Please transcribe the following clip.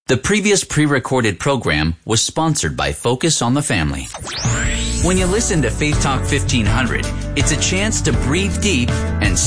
The previous pre-recorded program was sponsored by Focus on the Family. When you listen to Faith Talk 1500, it's a chance to breathe deep and